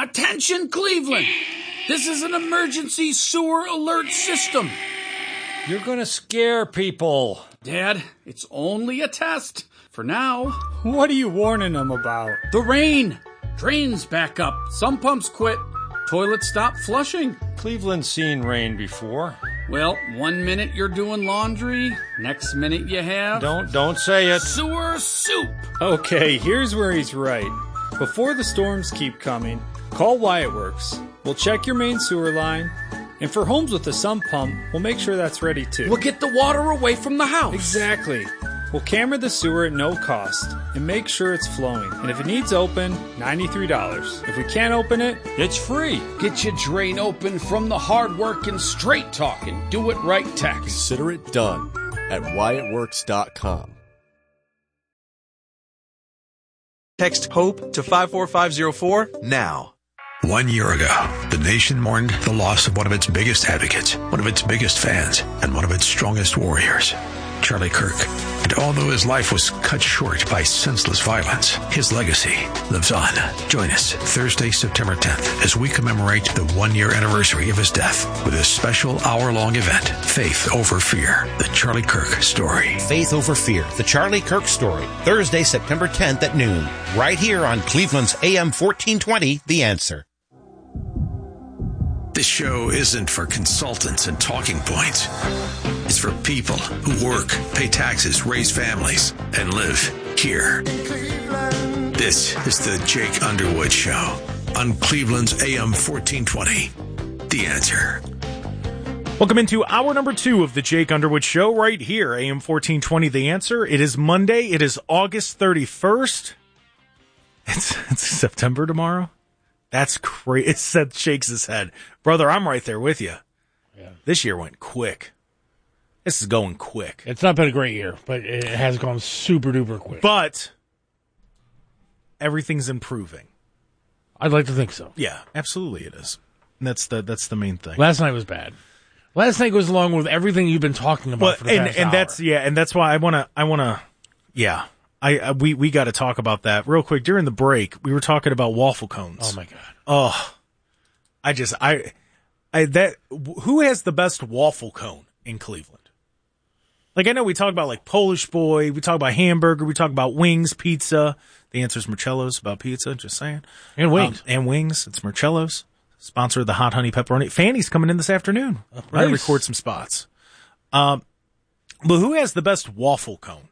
Attention, Cleveland! This is an emergency sewer alert system. You're gonna scare people. Dad, it's only a test. For now. What are you warning them about? The rain. Drains back up. Some pumps quit. Toilets stop flushing. Cleveland's seen rain before. Well, 1 minute you're doing laundry. Next minute you have... Don't say it. Sewer soup. Okay, here's where he's right. Before the storms keep coming, call Wyatt Works. We'll check your main sewer line. And for homes with a sump pump, we'll make sure that's ready too. We'll get the water away from the house. Exactly. We'll camera the sewer at no cost and make sure it's flowing. And if it needs open, $93. If we can't open it, it's free. Get your drain open from the hard work and straight talking. Do it right tax. Consider it done at WyattWorks.com. Text HOPE to 54504 now. 1 year ago, the nation mourned the loss of one of its biggest advocates, one of its biggest fans, and one of its strongest warriors, Charlie Kirk. And although his life was cut short by senseless violence, his legacy lives on. Join us Thursday, September 10th, as we commemorate the 1 year anniversary of his death with a special hour-long event, Faith Over Fear, the Charlie Kirk story. Faith Over Fear, the Charlie Kirk story, Thursday, September 10th at noon, right here on Cleveland's AM 1420, The Answer. This show isn't for consultants and talking points. It's for people who work, pay taxes, raise families, and live here. This is the Jake Underwood Show on Cleveland's AM 1420. The Answer. Welcome into hour number 2 of the Jake Underwood Show right here, AM 1420, The Answer. It is Monday. It is August 31st. It's September tomorrow. That's crazy. Seth shakes his head. Brother, I'm right there with you. Yeah. This year went quick. This is going quick. It's not been a great year, but it has gone super duper quick. But everything's improving. I'd like to think so. Yeah, absolutely it is. And that's the main thing. Last night was bad. Last night goes along with everything you've been talking about for the past hour. That's why I wanna we got to talk about that real quick. During the break, we were talking about waffle cones. Oh my God. Oh, who has the best waffle cone in Cleveland? Like, I know we talk about like Polish Boy, we talk about hamburger, we talk about wings, pizza. The answer's Marcello's about pizza, just saying. And wings. It's Marcello's. Sponsor of the Hot Honey Pepperoni. Fanny's coming in this afternoon. Nice. We're going to record some spots. But who has the best waffle cone?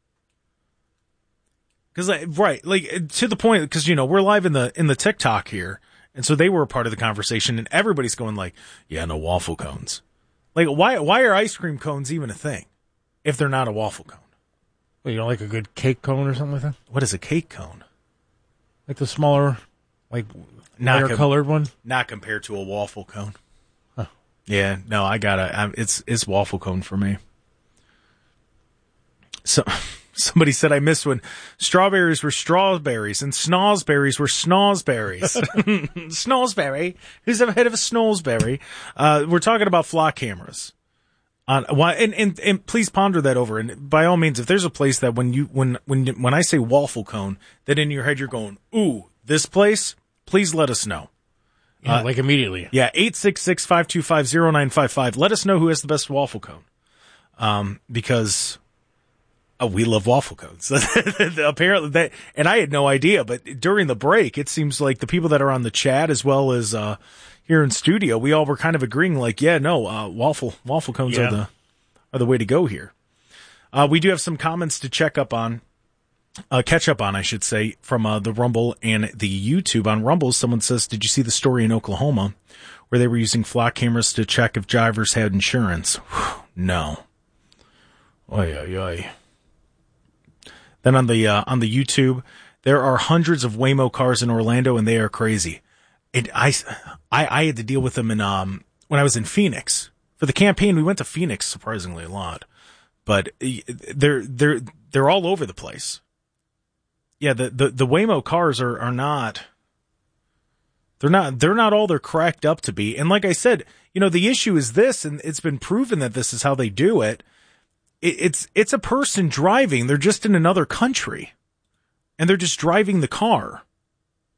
Because, to the point, because, we're live in the TikTok here, and so they were a part of the conversation, and everybody's going like, yeah, no waffle cones. Like, why are ice cream cones even a thing if they're not a waffle cone? Well, you don't like a good cake cone or something like that? What is a cake cone? Like the smaller, lighter colored one? Not compared to a waffle cone. Huh. Yeah, no, it's waffle cone for me. So... Somebody said I missed when strawberries were strawberries and snozberries were snozberries. Snozberry? Who's ever heard of a snozberry? We're talking about flock cameras. And please ponder that over. And by all means, if there's a place that when I say waffle cone, that in your head you're going, ooh, this place, please let us know. Yeah, immediately. Yeah, 866-525-0955. Let us know who has the best waffle cone. Because... Oh, we love waffle cones. Apparently and I had no idea, but during the break, it seems like the people that are on the chat as well as, here in studio, we all were kind of agreeing waffle cones are the way to go here. We do have some comments to catch up on, I should say, from, the Rumble and the YouTube. On Rumble, someone says, did you see the story in Oklahoma where they were using flock cameras to check if drivers had insurance? Whew, no. Oy, oy, oy. Then on the YouTube, there are hundreds of Waymo cars in Orlando, and they are crazy. I had to deal with them in when I was in Phoenix for the campaign. We went to Phoenix surprisingly a lot, but they're all over the place. Yeah, the Waymo cars are not. They're not all they're cracked up to be. And like I said, the issue is this, and it's been proven that this is how they do it. It's a person driving. They're just in another country, and they're just driving the car.